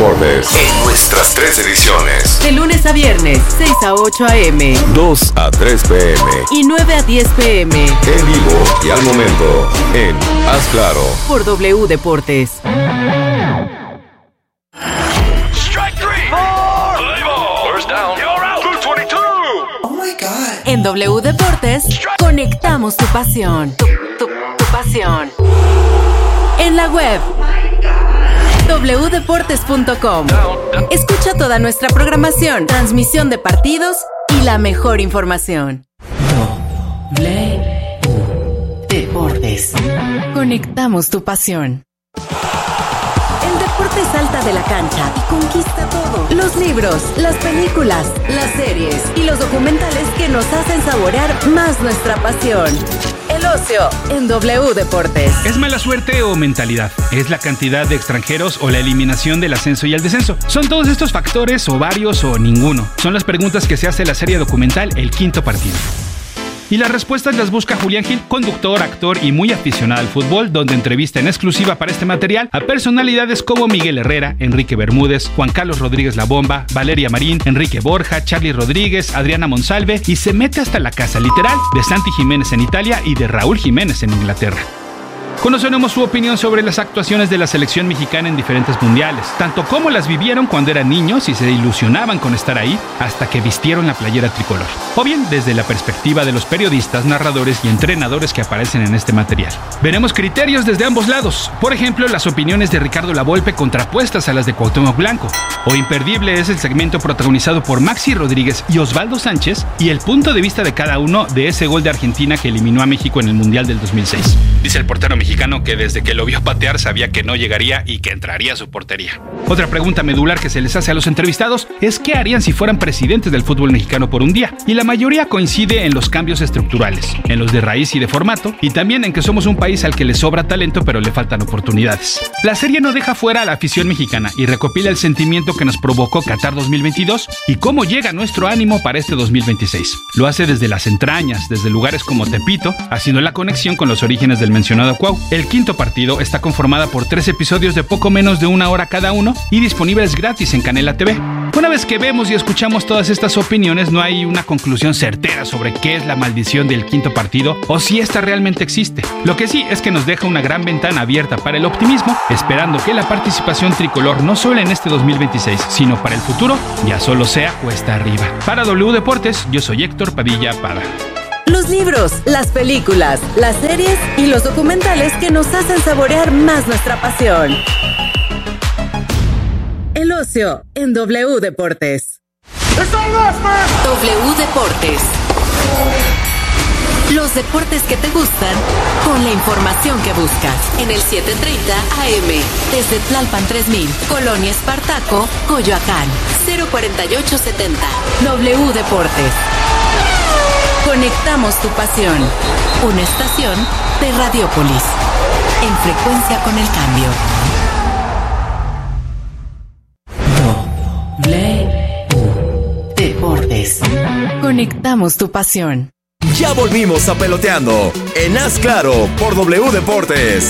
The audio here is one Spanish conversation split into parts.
Deportes en nuestras 3 ediciones. De lunes a viernes, 6 a 8 a.m. 2 a 3 p.m. y 9 a 10 p.m. En vivo y al momento en Haz Claro por W Deportes. Strike three. First down. You're out. 222. Oh my God. En W Deportes, conectamos tu pasión. Tu pasión. En la web wdeportes.com. Escucha toda nuestra programación, transmisión de partidos y la mejor información. W Deportes. Conectamos tu pasión. El deporte salta de la cancha y conquista todo. Los libros, las películas, las series y los documentales que nos hacen saborear más nuestra pasión. El ocio en W Deportes. ¿Es mala suerte o mentalidad? ¿Es la cantidad de extranjeros o la eliminación del ascenso y el descenso? ¿Son todos estos factores o varios o ninguno? Son las preguntas que se hace la serie documental El Quinto Partido. Y las respuestas las busca Julián Gil, conductor, actor y muy aficionado al fútbol, donde entrevista en exclusiva para este material a personalidades como Miguel Herrera, Enrique Bermúdez, Juan Carlos Rodríguez La Bomba, Valeria Marín, Enrique Borja, Charly Rodríguez, Adriana Monsalve y se mete hasta la casa literal de Santi Jiménez en Italia y de Raúl Jiménez en Inglaterra. Conoceremos su opinión sobre las actuaciones de la selección mexicana en diferentes mundiales, tanto como las vivieron cuando eran niños y se ilusionaban con estar ahí hasta que vistieron la playera tricolor, o bien desde la perspectiva de los periodistas, narradores y entrenadores que aparecen en este material. Veremos criterios desde ambos lados, por ejemplo, las opiniones de Ricardo Lavolpe contrapuestas a las de Cuauhtémoc Blanco, o imperdible es el segmento protagonizado por Maxi Rodríguez y Osvaldo Sánchez y el punto de vista de cada uno de ese gol de Argentina que eliminó a México en el Mundial del 2006. Dice el portero mexicano que desde que lo vio patear sabía que no llegaría y que entraría a su portería. Otra pregunta medular que se les hace a los entrevistados es ¿qué harían si fueran presidentes del fútbol mexicano por un día? Y la mayoría coincide en los cambios estructurales, en los de raíz y de formato, y también en que somos un país al que le sobra talento pero le faltan oportunidades. La serie no deja fuera a la afición mexicana y recopila el sentimiento que nos provocó Qatar 2022 y cómo llega nuestro ánimo para este 2026. Lo hace desde las entrañas, desde lugares como Tepito, haciendo la conexión con los orígenes del mencionado Cuau. El Quinto Partido está conformada por 3 episodios de poco menos de 1 hora cada uno y disponibles gratis en Canela TV. Una vez que vemos y escuchamos todas estas opiniones, no hay una conclusión certera sobre qué es la maldición del Quinto Partido o si esta realmente existe. Lo que sí es que nos deja una gran ventana abierta para el optimismo, esperando que la participación tricolor no solo en este 2026, sino para el futuro, ya solo sea cuesta arriba. Para W Deportes, yo soy Héctor Padilla Pada. Los libros, las películas, las series y los documentales que nos hacen saborear más nuestra pasión. El ocio en W Deportes. W Deportes. Los deportes que te gustan con la información que buscas. En el 730 AM. Desde Tlalpan 3000, Colonia Espartaco, Coyoacán. 04870. W Deportes. Conectamos tu pasión. Una estación de Radiópolis. En frecuencia con el cambio. W Deportes. Conectamos tu pasión. Ya volvimos a Peloteando en Haz Claro por W Deportes.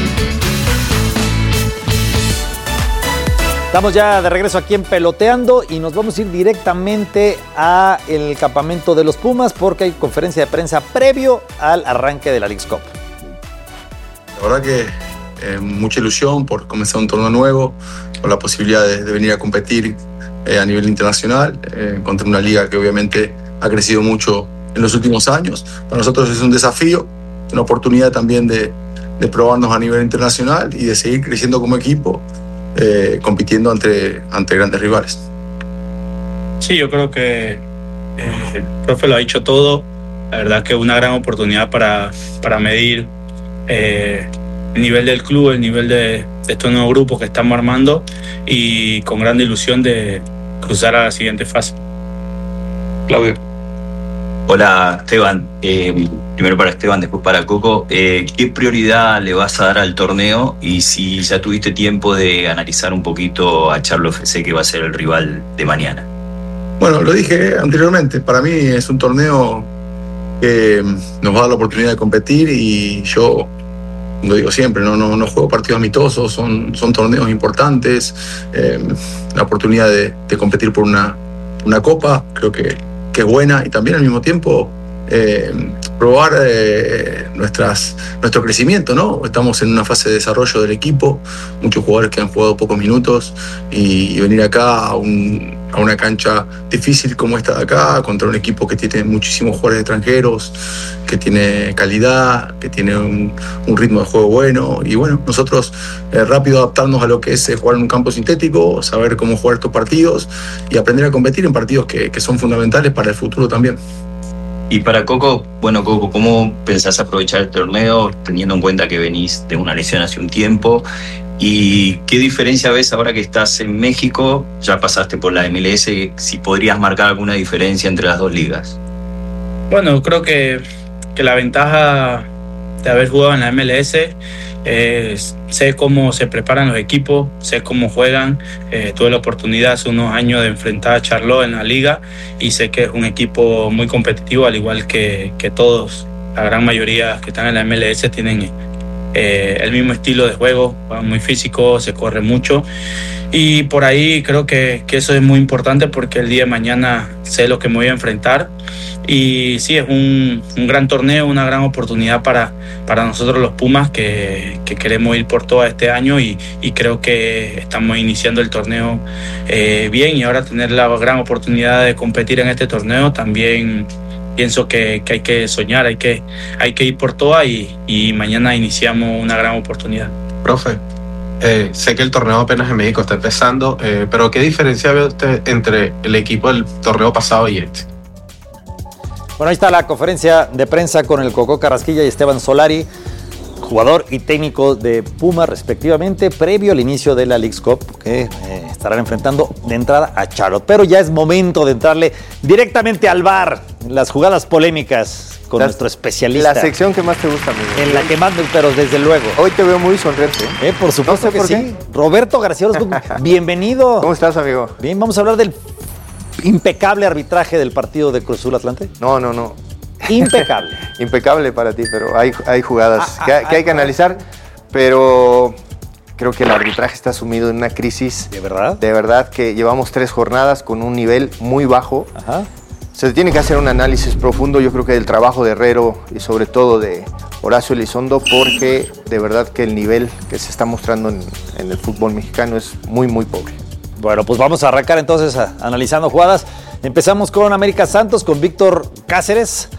Estamos ya de regreso aquí en Peloteando y nos vamos a ir directamente a el campamento de los Pumas porque hay conferencia de prensa previo al arranque de la Leagues Cup. La verdad que mucha ilusión por comenzar un torneo nuevo, con la posibilidad de venir a competir a nivel internacional contra una liga que obviamente ha crecido mucho en los últimos años. Para nosotros es un desafío, una oportunidad también de probarnos a nivel internacional y de seguir creciendo como equipo, compitiendo ante grandes rivales. Sí, yo creo que el profe lo ha dicho todo. La verdad que es una gran oportunidad para medir el nivel del club, el nivel de estos nuevos grupos que estamos armando y con gran ilusión de cruzar a la siguiente fase. Claudio. Hola Esteban, primero para Esteban, después para Coco. ¿Qué prioridad le vas a dar al torneo y si ya tuviste tiempo de analizar un poquito a Charlo FC, que va a ser el rival de mañana? Bueno, lo dije anteriormente, para mí es un torneo que nos va a dar la oportunidad de competir y yo lo digo siempre, no juego partidos amistosos, son torneos importantes, la oportunidad de competir por una copa, creo que es buena, y también al mismo tiempo probar nuestro crecimiento, ¿no? Estamos en una fase de desarrollo del equipo, muchos jugadores que han jugado pocos minutos, y venir acá a una cancha difícil como esta de acá, contra un equipo que tiene muchísimos jugadores extranjeros, que tiene calidad, que tiene un ritmo de juego bueno, y bueno, nosotros rápido adaptarnos a lo que es jugar en un campo sintético, saber cómo jugar estos partidos y aprender a competir en partidos que son fundamentales para el futuro también. Y para Coco, Coco, ¿cómo pensás aprovechar el torneo teniendo en cuenta que venís de una lesión hace un tiempo? ¿Y qué diferencia ves ahora que estás en México? Ya pasaste por la MLS, si podrías marcar alguna diferencia entre las dos ligas. Bueno, creo que la ventaja de haber jugado en la MLS, sé cómo se preparan los equipos, sé cómo juegan. Tuve la oportunidad hace unos años de enfrentar a Charlotte en la liga y sé que es un equipo muy competitivo, al igual que todos, la gran mayoría que están en la MLS tienen el mismo estilo de juego, juegan muy físico, se corre mucho, y por ahí creo que eso es muy importante porque el día de mañana sé lo que me voy a enfrentar. Y sí, es un gran torneo, una gran oportunidad para nosotros los Pumas que queremos ir por todo este año, y creo que estamos iniciando el torneo bien, y ahora tener la gran oportunidad de competir en este torneo también pienso que hay que soñar, hay que ir por todas, y mañana iniciamos una gran oportunidad. Profe, sé que el torneo apenas en México está empezando, pero ¿qué diferencia ve usted entre el equipo del torneo pasado y este? Bueno, ahí está la conferencia de prensa con el Coco Carrasquilla y Esteban Solari, jugador y técnico de Pumas respectivamente, previo al inicio de la Leagues Cup, que estarán enfrentando de entrada a Charlotte. Pero ya es momento de entrarle directamente al VAR, las jugadas polémicas con nuestro especialista. La sección que más te gusta, amigo. En la que más, pero desde luego. Hoy te veo muy sonriente. Por supuesto, no sé por qué. Sí. Roberto García Orozco, bienvenido. ¿Cómo estás, amigo? Bien, vamos a hablar del impecable arbitraje del partido de Cruz Azul Atlante. No. Impecable. Impecable para ti, pero hay jugadas que hay que analizar, pero creo que el arbitraje está sumido en una crisis. ¿De verdad? De verdad que llevamos 3 jornadas con un nivel muy bajo. Ajá. Se tiene que hacer un análisis profundo, yo creo que del trabajo de Herrero y sobre todo de Horacio Elizondo, porque de verdad que el nivel que se está mostrando en el fútbol mexicano es muy, muy pobre. Bueno, pues vamos a arrancar entonces analizando jugadas. Empezamos con América Santos, con Víctor Cáceres.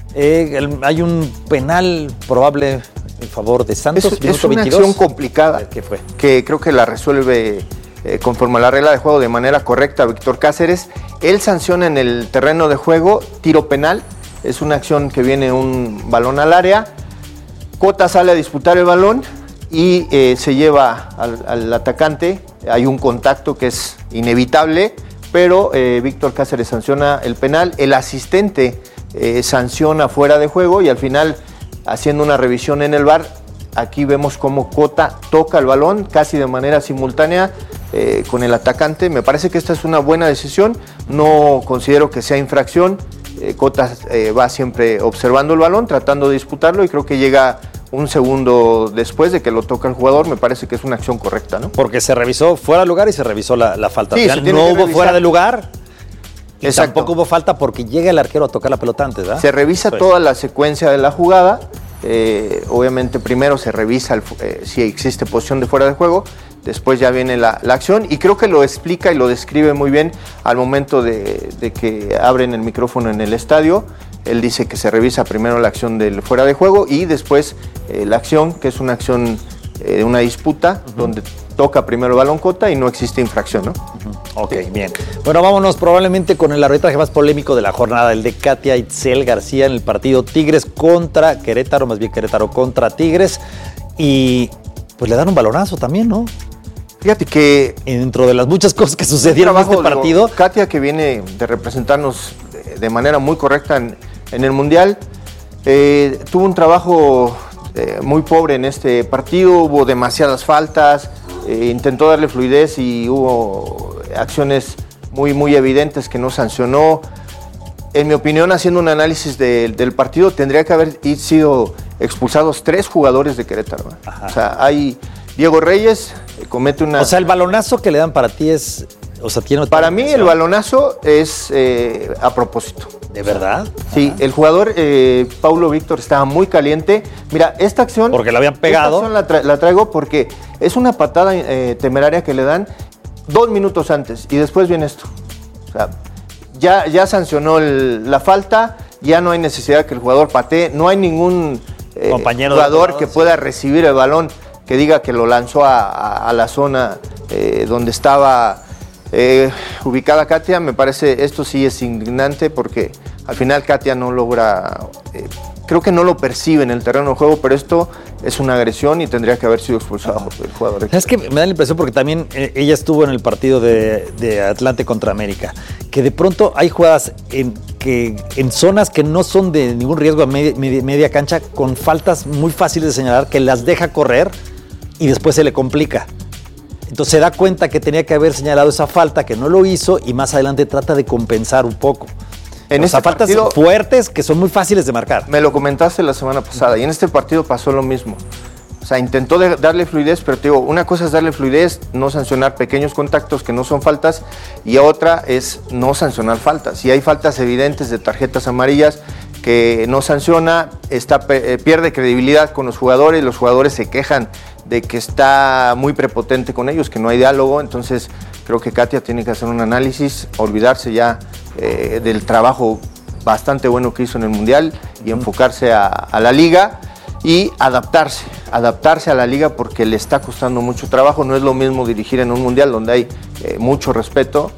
Hay un penal probable en favor de Santos. Es una 22. Acción complicada. ¿Qué fue? Que creo que la resuelve conforme a la regla de juego de manera correcta Víctor Cáceres. Él sanciona en el terreno de juego tiro penal. Es una acción que viene un balón al área. Cota sale a disputar el balón y se lleva al atacante. Hay un contacto que es inevitable, pero Víctor Cáceres sanciona el penal. El asistente sanciona fuera de juego, y al final, haciendo una revisión en el VAR, aquí vemos cómo Cota toca el balón casi de manera simultánea con el atacante. Me parece que esta es una buena decisión. No considero que sea infracción. Cota va siempre observando el balón, tratando de disputarlo, y creo que llega un segundo después de que lo toca el jugador. Me parece que es una acción correcta, ¿no? Porque se revisó fuera de lugar y se revisó la falta. Sí, no hubo fuera de lugar. Y tampoco hubo falta porque llega el arquero a tocar la pelota antes, ¿verdad? Se revisa toda la secuencia de la jugada. Obviamente primero se revisa si existe posición de fuera de juego. Después ya viene la acción, y creo que lo explica y lo describe muy bien al momento de que abren el micrófono en el estadio. Él dice que se revisa primero la acción del fuera de juego y después la acción, que es una acción de una disputa, donde toca primero el balón Cota y no existe infracción, ¿no? Ok, bien. Bueno, vámonos probablemente con el arbitraje más polémico de la jornada, el de Katia Itzel García en el partido Tigres contra Querétaro, más bien Querétaro contra Tigres, y pues le dan un balonazo también, ¿no? Fíjate que dentro de las muchas cosas que sucedieron en este partido, Katia, que viene de representarnos de manera muy correcta en el Mundial, tuvo un trabajo muy pobre en este partido. Hubo demasiadas faltas, intentó darle fluidez y hubo acciones muy, muy evidentes que no sancionó. en mi opinión, haciendo un análisis del partido, tendría que haber sido expulsados 3 jugadores de Querétaro. O sea, hay Diego Reyes, comete una... O sea, el balonazo que le dan para ti es... O sea, tiene para mí el balonazo es a propósito. ¿De verdad? Sí, el jugador Paulo Víctor estaba muy caliente. Mira, esta acción... Porque la habían pegado. Esta acción la traigo porque es una patada temeraria que le dan 2 minutos antes y después viene esto. O sea, ya sancionó la falta, ya no hay necesidad que el jugador patee, no hay ningún jugador que pueda recibir el balón que diga que lo lanzó a la zona donde estaba ubicada Katia. Me parece, esto sí es indignante porque al final Katia no logra, creo que no lo percibe en el terreno de juego, pero esto es una agresión y tendría que haber sido expulsado el jugador. Es que me da la impresión porque también ella estuvo en el partido de Atlante contra América, que de pronto hay jugadas en zonas que no son de ningún riesgo a media cancha, con faltas muy fáciles de señalar, que las deja correr y después se le complica. Entonces se da cuenta que tenía que haber señalado esa falta, que no lo hizo, y más adelante trata de compensar un poco. En esas faltas fuertes que son muy fáciles de marcar. Me lo comentaste la semana pasada y en este partido pasó lo mismo. O sea, intentó darle fluidez, pero te digo, una cosa es darle fluidez, no sancionar pequeños contactos que no son faltas, y otra es no sancionar faltas. Si hay faltas evidentes de tarjetas amarillas que no sanciona, pierde credibilidad con los jugadores se quejan de que está muy prepotente con ellos, que no hay diálogo. Entonces creo que Katia tiene que hacer un análisis, olvidarse ya del trabajo bastante bueno que hizo en el Mundial y enfocarse a la Liga y adaptarse a la Liga, porque le está costando mucho trabajo. No es lo mismo dirigir en un Mundial donde hay mucho respeto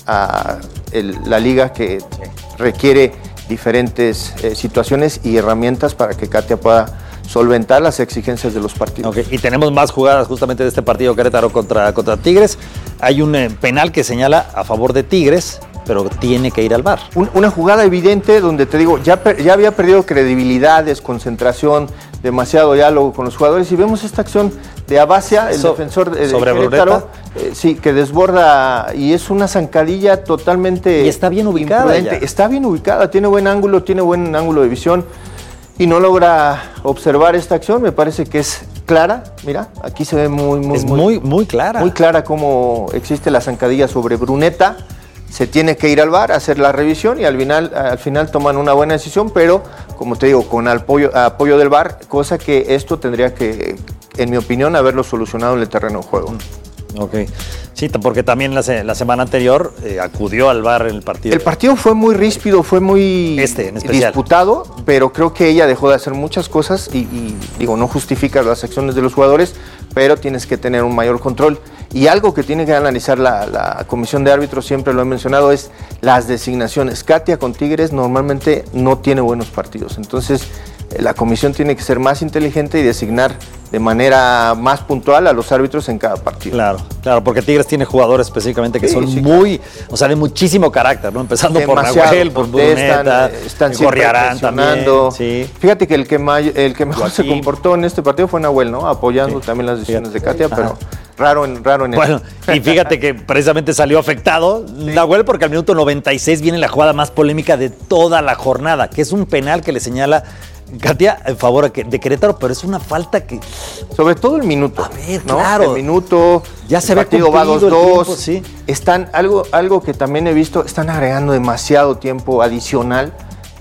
a la Liga, que requiere diferentes situaciones y herramientas para que Katia pueda solventar las exigencias de los partidos. Okay. Y tenemos más jugadas justamente de este partido Querétaro contra Tigres. Hay un penal que señala a favor de Tigres, pero tiene que ir al VAR. Una jugada evidente donde, te digo, ya había perdido credibilidad, desconcentración, demasiado diálogo con los jugadores, y vemos esta acción de Abacia, el defensor de Querétaro, sí, que desborda, y es una zancadilla totalmente... Y está bien ubicada. Está bien ubicada, tiene buen ángulo de visión, y no logra observar esta acción. Me parece que es clara. Mira, aquí se ve muy clara. Muy clara cómo existe la zancadilla sobre Bruneta. Se tiene que ir al VAR, hacer la revisión, y al final toman una buena decisión, pero como te digo, con apoyo del VAR, cosa que esto tendría que, en mi opinión, haberlo solucionado en el terreno de juego. Ok. Sí, porque también la semana anterior acudió al VAR en el partido. El partido fue muy ríspido, fue muy disputado, pero creo que ella dejó de hacer muchas cosas y digo, no justifica las acciones de los jugadores, pero tienes que tener un mayor control. Y algo que tiene que analizar la comisión de árbitros, siempre lo he mencionado, es las designaciones. Katia con Tigres normalmente no tiene buenos partidos, entonces la comisión tiene que ser más inteligente y designar de manera más puntual a los árbitros en cada partido. Claro, porque Tigres tiene jugadores específicamente que son muy, o sea, de muchísimo carácter, ¿no? Empezando por Nahuel, por Bruneta, están Gorriarán también. Sí. Fíjate que el que mejor se comportó en este partido fue Nahuel, ¿no? Apoyando también las decisiones de Katia, pero raro en Bueno, y fíjate que precisamente salió afectado Nahuel, porque al minuto 96 viene la jugada más polémica de toda la jornada, que es un penal que le señala Katia en favor de Querétaro, pero es una falta que... Sobre todo el minuto. A ver, ¿no? claro. El minuto, ya se ve partido va 2-2. Sí. Están, algo que también he visto, están agregando demasiado tiempo adicional.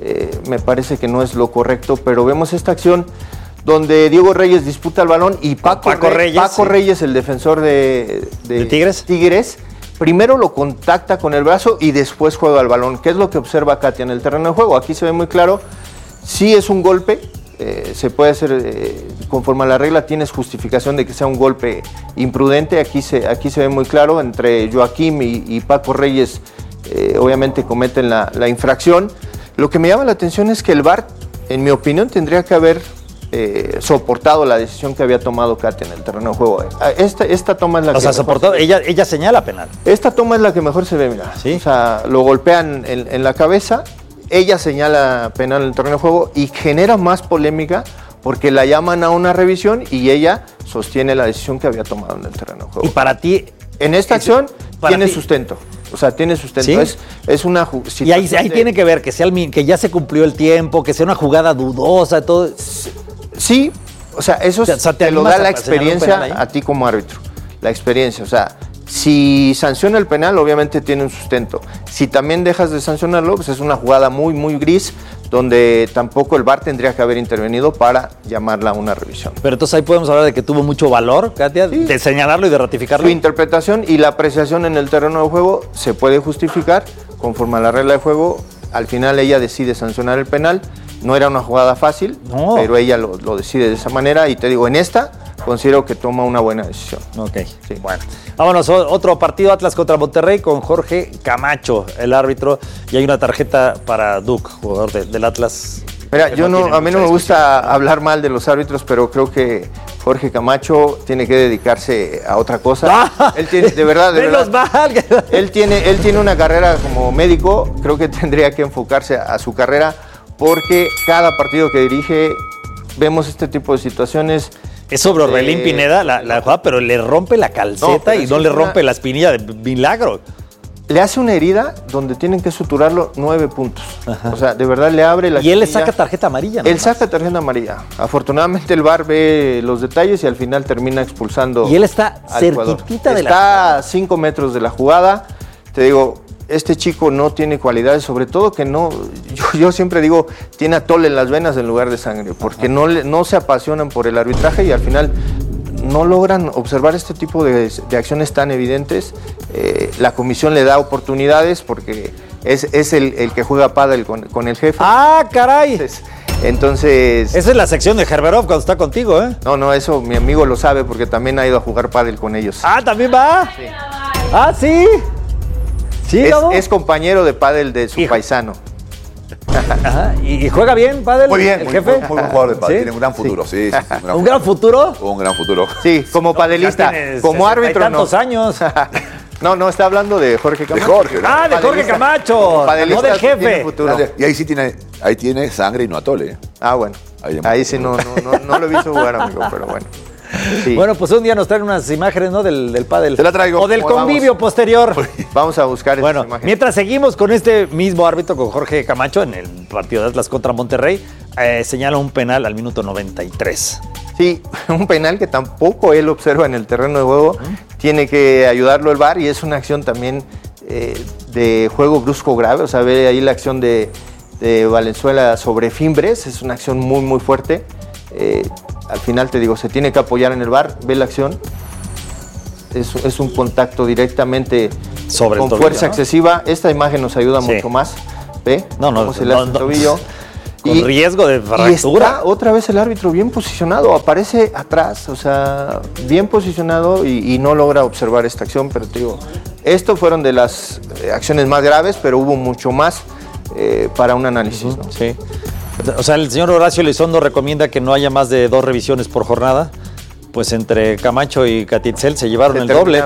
Me parece que no es lo correcto, pero vemos esta acción donde Diego Reyes disputa el balón y Paco Reyes, el defensor de Tigres, primero lo contacta con el brazo y después juega al balón. ¿Qué es lo que observa Katia en el terreno de juego? Aquí se ve muy claro. Sí es un golpe, se puede hacer, conforme a la regla tienes justificación de que sea un golpe imprudente. Aquí se ve muy claro, entre Joaquim y Paco Reyes obviamente cometen la infracción. Lo que me llama la atención es que el VAR, en mi opinión, tendría que haber soportado la decisión que había tomado Katia en el terreno de juego. Esta toma es la que... O sea, soportó, ella señala penal. Esta toma es la que mejor se ve, mira. ¿Sí? O sea, lo golpean en la cabeza. Ella señala penal en el terreno de juego y genera más polémica porque la llaman a una revisión y ella sostiene la decisión que había tomado en el terreno de juego. Y para ti... En esta acción tiene sustento. O sea, tiene sustento. ¿Sí? Es una y ahí tiene que ver que ya se cumplió el tiempo, que sea una jugada dudosa, todo. Sí, o sea, eso te lo da la experiencia a ti como árbitro. La experiencia, o sea, si sanciona el penal, obviamente tiene un sustento. Si también dejas de sancionarlo, pues es una jugada muy, muy gris, donde tampoco el VAR tendría que haber intervenido para llamarla a una revisión. Pero entonces ahí podemos hablar de que tuvo mucho valor, Katia, sí, de señalarlo y de ratificarlo. Su interpretación y la apreciación en el terreno de juego se puede justificar conforme a la regla de juego. Al final ella decide sancionar el penal. No era una jugada fácil, pero ella lo decide de esa manera. Y te digo, en esta considero que toma una buena decisión. Ok, sí. Bueno, vámonos, otro partido, Atlas contra Monterrey, con Jorge Camacho, el árbitro, y hay una tarjeta para Duke, jugador del Atlas. Mira, a mí no me gusta hablar mal de los árbitros, pero creo que Jorge Camacho tiene que dedicarse a otra cosa. Él tiene, de verdad. Él tiene una carrera como médico, creo que tendría que enfocarse a su carrera, porque cada partido que dirige vemos este tipo de situaciones. Es sobre Orbelín Pineda la jugada, pero le rompe la calceta y no le rompe la espinilla de milagro. Le hace una herida donde tienen que suturarlo 9 puntos. Ajá. O sea, de verdad le abre la espinilla. Y él le saca tarjeta amarilla, ¿no? Él saca tarjeta amarilla. Afortunadamente el VAR ve los detalles y al final termina expulsando. Y él está cerquitita de la jugada. Está a 5 metros de la jugada. Te digo, este chico no tiene cualidades, sobre todo que no, yo siempre digo, tiene atole en las venas en lugar de sangre, porque no se apasionan por el arbitraje y al final no logran observar este tipo de acciones tan evidentes. La comisión le da oportunidades porque es el que juega pádel con el jefe. ¡Ah, caray! Entonces... Esa es la sección de Gerberov cuando está contigo, ¿eh? No, eso mi amigo lo sabe porque también ha ido a jugar pádel con ellos. Ah, ¿también va? Sí. Ah, ¿sí? ¿Sí, es compañero de pádel de su paisano. Ajá. ¿Y juega bien pádel? Muy bien, el jefe. Muy buen jugador de pádel, ¿Sí? tiene un gran futuro, sí. ¿Un gran futuro? Un gran futuro. Sí, como padelista, como árbitro tantos años. No, está hablando de Jorge Camacho. De Jorge, ¿no? Ah, de Jorge Camacho, no del jefe. Y ahí tiene sangre y no atole. Ah, bueno. Ahí sí no lo he visto jugar, amigo, pero bueno. Sí. Bueno, pues un día nos traen unas imágenes, ¿no? Del pádel. Te la traigo. O del convivio posterior. Vamos a buscar bueno, esas imágenes. Mientras seguimos con este mismo árbitro, con Jorge Camacho, en el partido de Atlas contra Monterrey, señala un penal al minuto 93. Sí, un penal que tampoco él observa en el terreno de juego. Tiene que ayudarlo el VAR y es una acción también de juego brusco grave. O sea, ve ahí la acción de Valenzuela sobre Fimbres. Es una acción muy, muy fuerte. Al final te digo, se tiene que apoyar en el VAR, ve la acción, es un contacto directamente sobre con el tobillo, fuerza excesiva. Esta imagen nos ayuda mucho más, ¿ve? No, se le hace el tobillo. Con riesgo de fractura. Y está otra vez el árbitro bien posicionado, aparece atrás, o sea, bien posicionado y no logra observar esta acción, pero te digo, esto fueron de las acciones más graves, pero hubo mucho más para un análisis, ¿no? Sí. O sea, el señor Horacio Elizondo recomienda que no haya más de 2 revisiones por jornada. Pues entre Camacho y Catitzel se llevaron el doble.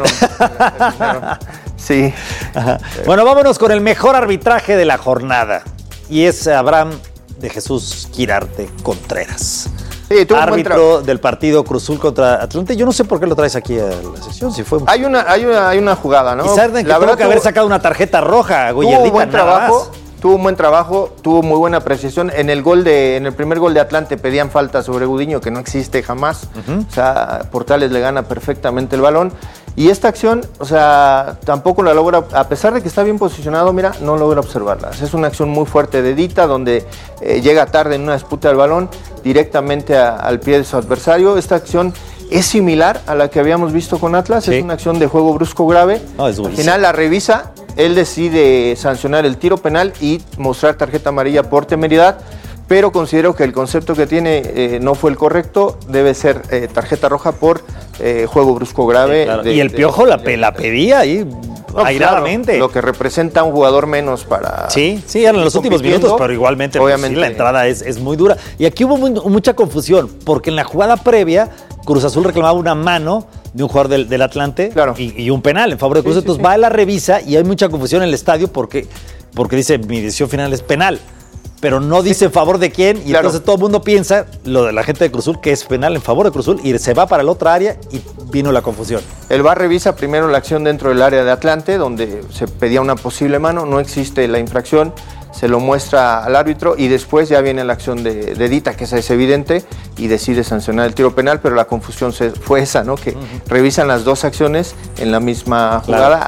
Sí. Ajá. Bueno, vámonos con el mejor arbitraje de la jornada. Y es Abraham de Jesús Quirarte Contreras. Sí, árbitro del partido Cruzul contra Atlante. Yo no sé por qué lo traes aquí a la sesión. Si fue... Hay una jugada, ¿no? Y Sarden, que tuvo que haber sacado una tarjeta roja, Tuvo un buen trabajo. Tuvo un buen trabajo, tuvo muy buena apreciación. En el primer gol de Atlante pedían falta sobre Gudiño, que no existe jamás. O sea, Portales le gana perfectamente el balón. Y esta acción, o sea, tampoco la logra, a pesar de que está bien posicionado, mira, no logra observarla. Es una acción muy fuerte de Dita, donde llega tarde en una disputa del balón, directamente al pie de su adversario. Esta acción es similar a la que habíamos visto con Atlas, sí. Es una acción de juego brusco grave. Al final la revisa, él decide sancionar el tiro penal y mostrar tarjeta amarilla por temeridad, pero considero que el concepto que tiene no fue el correcto, debe ser tarjeta roja por juego brusco grave. Sí, claro. Y el Piojo la pedía ahí airadamente. Claro, lo que representa un jugador menos para... Sí, eran los últimos minutos, pero igualmente obviamente, pues, sí, la entrada es muy dura. Y aquí hubo mucha confusión, porque en la jugada previa Cruz Azul reclamaba una mano de un jugador del Atlante, claro, y un penal en favor de Cruz. Entonces va a la revisa y hay mucha confusión en el estadio porque dice, mi decisión final es penal. pero no dice en favor de quién, y Claro. entonces todo el mundo piensa, lo de la gente de Cruz Azul, que es penal en favor de Cruz Azul, y se va para la otra área y vino la confusión. El VAR revisa primero la acción dentro del área de Atlante, donde se pedía una posible mano, no existe la infracción, se lo muestra al árbitro y después ya viene la acción de Dita, que esa es evidente, y decide sancionar el tiro penal, pero la confusión fue esa, ¿no? Que revisan las dos acciones en la misma jugada,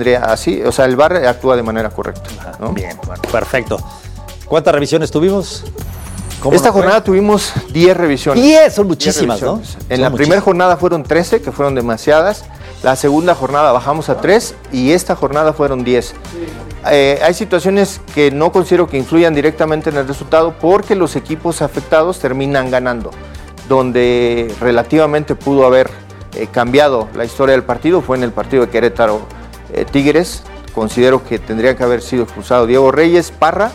o sea, el VAR actúa de manera correcta, ¿no? Bien, bueno, perfecto. ¿Cuántas revisiones tuvimos? Esta jornada tuvimos 10 revisiones. 10, son muchísimas, 10 revisiones. ¿no? En la primera jornada fueron 13, que fueron demasiadas. La segunda jornada bajamos a 3 y esta jornada fueron 10. Hay situaciones que no considero que influyan directamente en el resultado porque los equipos afectados terminan ganando. Donde relativamente pudo haber cambiado la historia del partido fue en el partido de Querétaro Tigres. Considero que tendría que haber sido expulsado Diego Reyes, Parra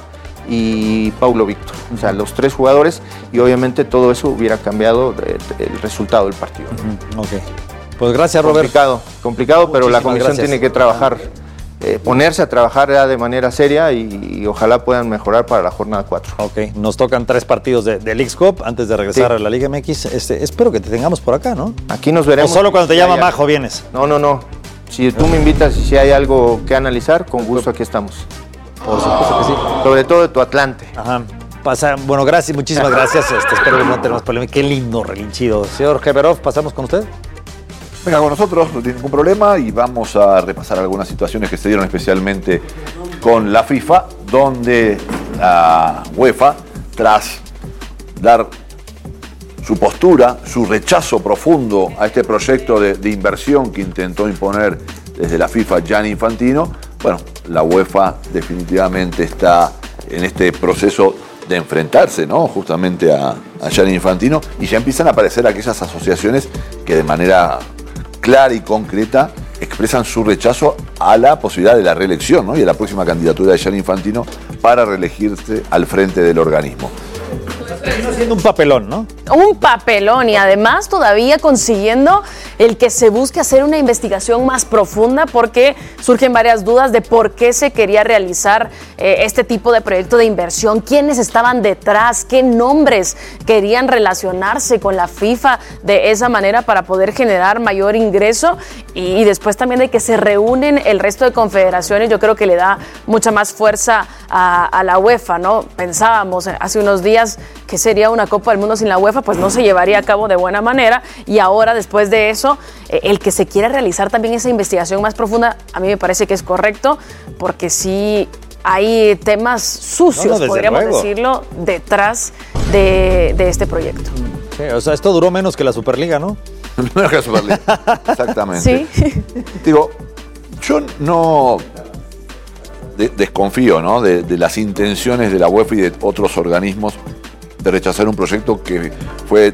y Paulo Víctor. O sea, los 3 jugadores, y obviamente todo eso hubiera cambiado el resultado del partido. Ok. Pues gracias, Robert. Complicado, pero la Muchísimas comisión gracias. tiene que trabajar, ponerse a trabajar ya de manera seria y ojalá puedan mejorar para la jornada 4. Ok, nos tocan 3 partidos de Leagues Cup antes de regresar a la Liga MX. Espero que te tengamos por acá, ¿no? Aquí nos veremos. O solo cuando te Si llama hay Majo algo. vienes. No. Si tú me invitas y si hay algo que analizar, con gusto aquí estamos. Por supuesto que sí. Sobre todo de tu Atlante. Ajá. Bueno, gracias, muchísimas gracias. Espero que no tenemos problema. Qué lindo relinchido. Señor Geberov, ¿pasamos con usted? Venga con nosotros, no tiene ningún problema, y vamos a repasar algunas situaciones que se dieron especialmente con la FIFA, donde la UEFA, tras dar su postura, su rechazo profundo a este proyecto de inversión que intentó imponer desde la FIFA Gianni Infantino, bueno, la UEFA definitivamente está en este proceso de enfrentarse, ¿no?, justamente a Gianni Infantino, y ya empiezan a aparecer aquellas asociaciones que de manera clara y concreta expresan su rechazo a la posibilidad de la reelección, ¿no?, y a la próxima candidatura de Gianni Infantino para reelegirse al frente del organismo. Está haciendo un papelón, ¿no? Un papelón, y además todavía consiguiendo el que se busque hacer una investigación más profunda, porque surgen varias dudas de por qué se quería realizar este tipo de proyecto de inversión, quiénes estaban detrás, qué nombres querían relacionarse con la FIFA de esa manera para poder generar mayor ingreso, y después también de que se reúnen el resto de confederaciones. Yo creo que le da mucha más fuerza a la UEFA, ¿no? Pensábamos hace unos días que sería una Copa del Mundo sin la UEFA, pues no se llevaría a cabo de buena manera, y ahora después de eso, el que se quiera realizar también esa investigación más profunda, a mí me parece que es correcto, porque sí hay temas sucios, podríamos decirlo, detrás de este proyecto. Sí, o sea, esto duró menos que la Superliga, ¿no? Menos que la Superliga, exactamente. Sí. Digo, yo no desconfío, ¿no?, de las intenciones de la UEFA y de otros organismos de rechazar un proyecto que fue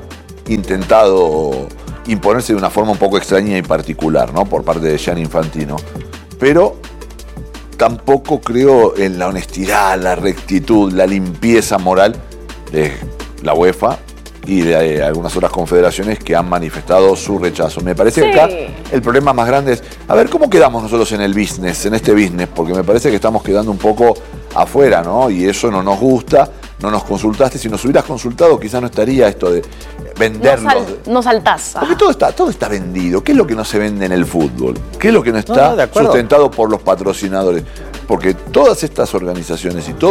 intentado imponerse de una forma un poco extraña y particular, ¿no?, por parte de Gianni Infantino. Pero tampoco creo en la honestidad, la rectitud, la limpieza moral de la UEFA y de algunas otras confederaciones que han manifestado su rechazo. Me parece que acá el problema más grande es, a ver, ¿cómo quedamos nosotros en el business, en este business? Porque me parece que estamos quedando un poco afuera, ¿no? Y eso no nos gusta, no nos consultaste. Si nos hubieras consultado, quizás no estaría esto de venderlo. No saltás. Porque todo está vendido. ¿Qué es lo que no se vende en el fútbol? ¿Qué es lo que no está de acuerdo. sustentado por los patrocinadores? Porque todas estas organizaciones y todos